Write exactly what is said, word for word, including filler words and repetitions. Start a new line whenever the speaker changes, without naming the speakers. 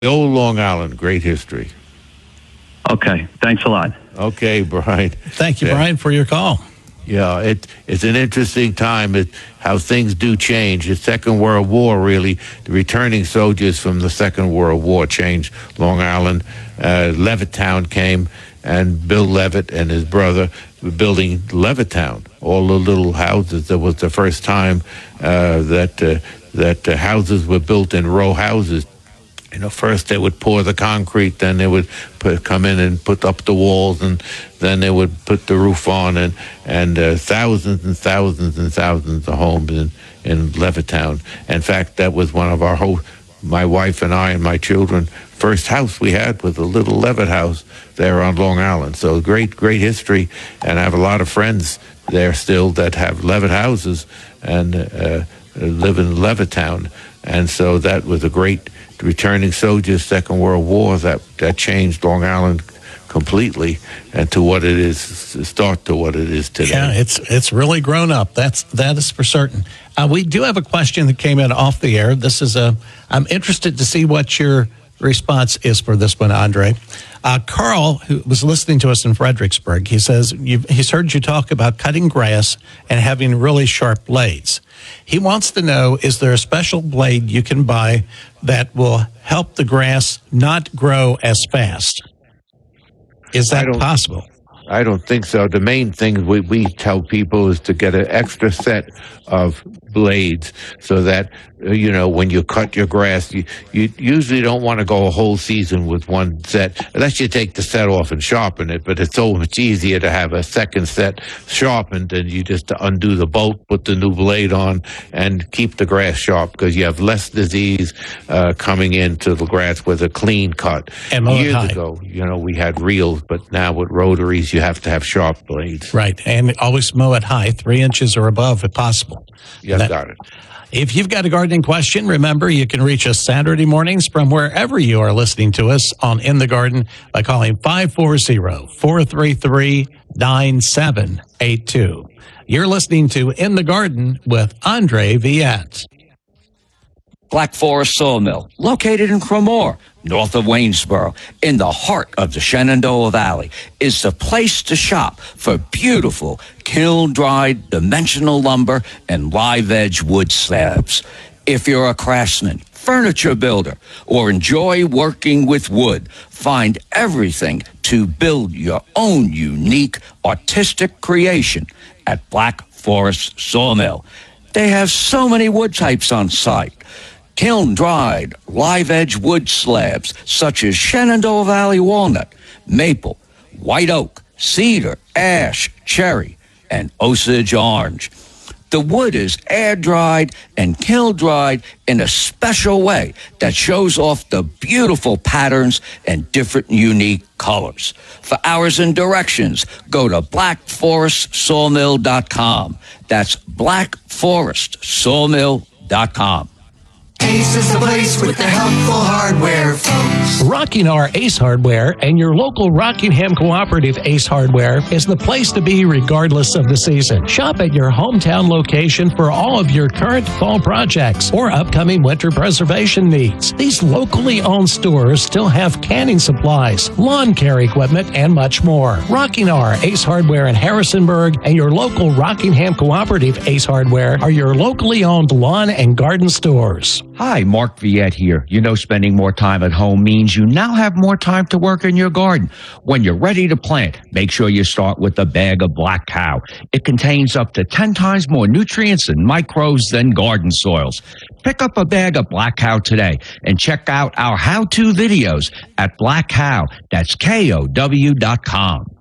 The old Long Island, great history.
Okay, thanks a lot.
Okay, Brian.
Thank you,
Yeah.
Brian, for your call.
Yeah, it, it's an interesting time, it, how things do change. The Second World War, really, the returning soldiers from the Second World War changed Long Island. Uh, Levittown came, and Bill Levitt and his brother were building Levittown. All the little houses. That was the first time uh, that uh, that uh, houses were built in row houses. You know, first they would pour the concrete, then they would put, come in and put up the walls, and then they would put the roof on, and and uh, thousands and thousands and thousands of homes in in Levittown. In fact, that was one of our whole, my wife and I and my children, first house we had was a little Levitt house there on Long Island. So great, great history, and I have a lot of friends there still that have Levitt houses and uh, live in Levittown, and so that was a great. Returning soldiers, Second World War, that, that changed Long Island completely, and to what it is, start to what it is today.
Yeah, it's it's really grown up. That's that is for certain. Uh, we do have a question that came in off the air. This is a. I'm interested to see what your response is for this one, Andre. Uh, Carl, who was listening to us in Fredericksburg, he says you've, he's heard you talk about cutting grass and having really sharp blades. He wants to know, is there a special blade you can buy that will help the grass not grow as fast? Is that possible?
I don't think so. The main thing we, we tell people is to get an extra set of blades so that, uh, you know, when you cut your grass, you, you usually don't want to go a whole season with one set, unless you take the set off and sharpen it, but it's so much easier to have a second set sharpened, and you just undo the bolt, put the new blade on, and keep the grass sharp, because you have less disease uh, coming into the grass with a clean cut.
And
Years
high.
ago, you know, we had reels, but now with rotaries, you have to have sharp blades.
Right, and always mow it high, three inches or above if possible.
You
That-
got it.
If you've got a gardening question, remember you can reach us Saturday mornings from wherever you are listening to us on In the Garden by calling five four zero, four three three, nine seven eight two. You're listening to In the Garden with Andre Viette.
Black Forest Sawmill, located in Cremore, north of Waynesboro, in the heart of the Shenandoah Valley, is the place to shop for beautiful kiln-dried dimensional lumber and live-edge wood slabs. If you're a craftsman, furniture builder, or enjoy working with wood, find everything to build your own unique artistic creation at Black Forest Sawmill. They have so many wood types on site. Kiln-dried, live-edge wood slabs such as Shenandoah Valley walnut, maple, white oak, cedar, ash, cherry, and Osage orange. The wood is air-dried and kiln-dried in a special way that shows off the beautiful patterns and different unique colors. For hours and directions, go to black forest sawmill dot com. That's black forest sawmill dot com.
Ace is the place with the helpful hardware, folks.
Rocking R Ace Hardware and your local Rockingham Cooperative Ace Hardware is the place to be regardless of the season. Shop at your hometown location for all of your current fall projects or upcoming winter preservation needs. These locally owned stores still have canning supplies, lawn care equipment, and much more. Rocking R Ace Hardware in Harrisonburg and your local Rockingham Cooperative Ace Hardware are your locally owned lawn and garden stores.
Hi, Mark Viette here. You know, spending more time at home means you now have more time to work in your garden. When you're ready to plant, make sure you start with a bag of Black Cow. It contains up to ten times more nutrients and microbes than garden soils. Pick up a bag of Black Cow today and check out our how-to videos at Black Cow. That's K O W dot com.